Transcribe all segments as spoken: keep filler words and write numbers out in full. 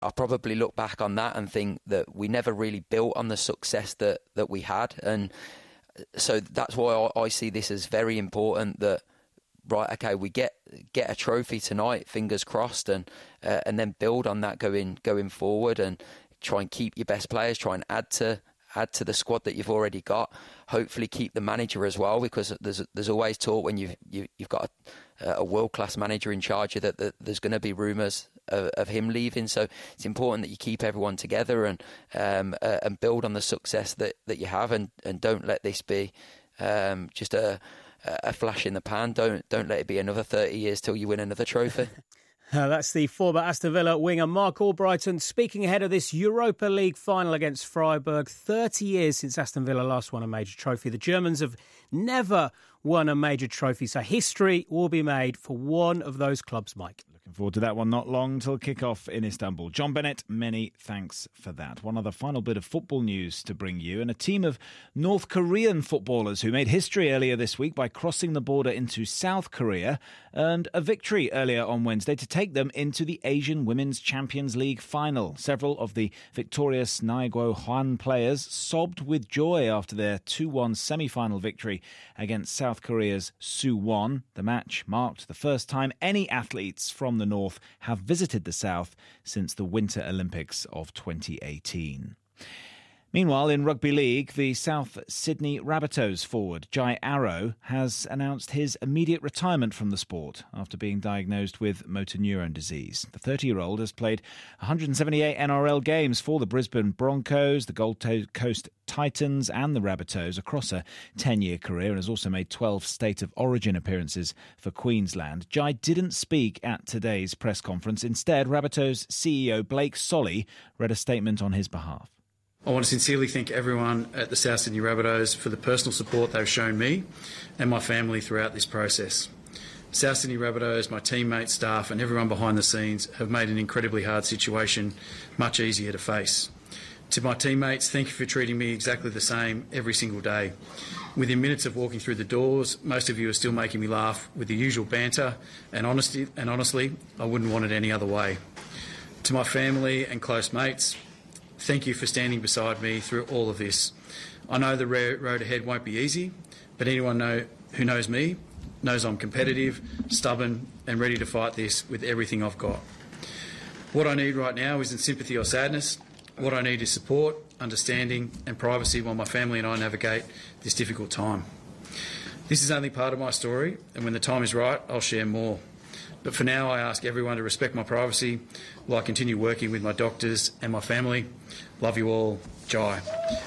I probably look back on that and think that we never really built on the success that, that we had. And so that's why I, I see this as very important that, right, okay, we get get a trophy tonight, fingers crossed, and uh, and then build on that going going forward and try and keep your best players, try and add to add to the squad that you've already got. Hopefully keep the manager as well, because there's there's always talk when you've you, you've got a, a world class manager in charge that, that there's going to be rumours of, of him leaving. So it's important that you keep everyone together and um, uh, and build on the success that, that you have, and, and don't let this be um, just a a flash in the pan. Don't don't let it be another thirty years till you win another trophy. Uh, that's the former Aston Villa winger Mark Albrighton speaking ahead of this Europa League final against Freiburg. thirty years since Aston Villa last won a major trophy. The Germans have never won a major trophy, so history will be made for one of those clubs, Mike. Looking forward to that one. Not long till kick-off in Istanbul. John Bennett, many thanks for that. One other final bit of football news to bring you. And a team of North Korean footballers who made history earlier this week by crossing the border into South Korea earned a victory earlier on Wednesday to take them into the Asian Women's Champions League final. Several of the victorious Naeguo Hwan players sobbed with joy after their two one semi-final victory against South Korea's Suwon. The match marked the first time any athletes from the North have visited the South since the Winter Olympics of twenty eighteen. Meanwhile, in rugby league, the South Sydney Rabbitohs forward Jai Arrow has announced his immediate retirement from the sport after being diagnosed with motor neurone disease. The thirty-year-old has played one hundred seventy-eight N R L games for the Brisbane Broncos, the Gold Coast Titans and the Rabbitohs across a ten-year career, and has also made twelve State of Origin appearances for Queensland. Jai didn't speak at today's press conference. Instead, Rabbitohs C E O Blake Solly read a statement on his behalf. I want to sincerely thank everyone at the South Sydney Rabbitohs for the personal support they've shown me and my family throughout this process. South Sydney Rabbitohs, my teammates, staff and everyone behind the scenes have made an incredibly hard situation much easier to face. To my teammates, thank you for treating me exactly the same every single day. Within minutes of walking through the doors, most of you are still making me laugh with the usual banter, and, honesty, and honestly, I wouldn't want it any other way. To my family and close mates, thank you for standing beside me through all of this. I know the road ahead won't be easy, but anyone know, who knows me knows I'm competitive, stubborn and ready to fight this with everything I've got. What I need right now isn't sympathy or sadness. What I need is support, understanding and privacy while my family and I navigate this difficult time. This is only part of my story, and when the time is right, I'll share more. But for now, I ask everyone to respect my privacy while I continue working with my doctors and my family. Love you all, Jai.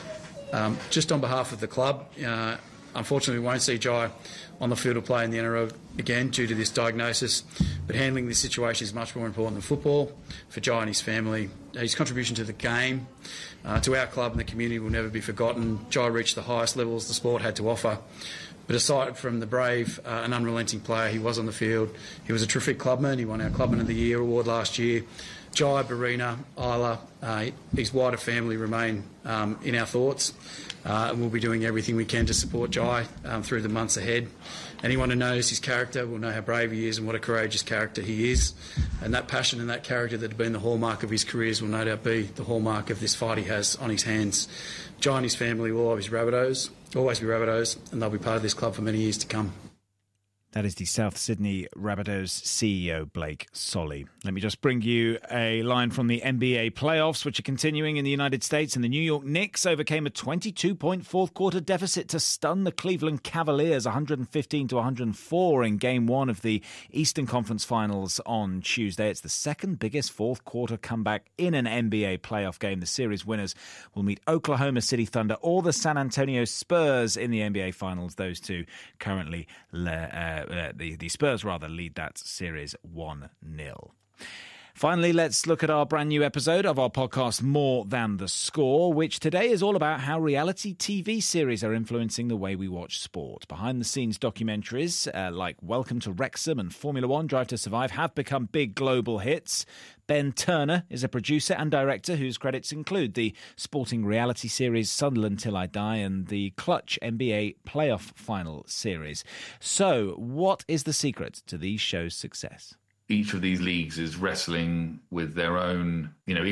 Um, just on behalf of the club, uh, unfortunately we won't see Jai on the field of play in the N R L again due to this diagnosis, but handling this situation is much more important than football. For Jai and his family, his contribution to the game, uh, to our club and the community will never be forgotten. Jai reached the highest levels the sport had to offer. But aside from the brave uh, and unrelenting player he was on the field, he was a terrific clubman. He won our Clubman of the Year award last year. Jai, Barina, Isla, uh, his wider family remain um, in our thoughts, uh, and we'll be doing everything we can to support Jai um, through the months ahead. Anyone who knows his character will know how brave he is and what a courageous character he is. And that passion and that character that have been the hallmark of his careers will no doubt be the hallmark of this fight he has on his hands. Jai and his family will always be Rabbitohs, always be Rabbitohs, and they'll be part of this club for many years to come. That is the South Sydney Rabbitohs C E O, Blake Solly. Let me just bring you a line from the N B A playoffs, which are continuing in the United States. And the New York Knicks overcame a twenty-two point fourth quarter deficit to stun the Cleveland Cavaliers one hundred fifteen to one hundred four in game one of the Eastern Conference Finals on Tuesday. It's the second biggest fourth quarter comeback in an N B A playoff game. The series winners will meet Oklahoma City Thunder or the San Antonio Spurs in the N B A Finals. Those two currently uh, Uh, the, the Spurs, rather, lead that series one nil. Finally, let's look at our brand new episode of our podcast, More Than the Score, which today is all about how reality T V series are influencing the way we watch sport. Behind-the-scenes documentaries uh, like Welcome to Wrexham and Formula One Drive to Survive have become big global hits. Ben Turner is a producer and director whose credits include the sporting reality series Sunderland Till I Die and the Clutch N B A Playoff Final series. So, what is the secret to these shows' success? each of these leagues is wrestling with their own, you know,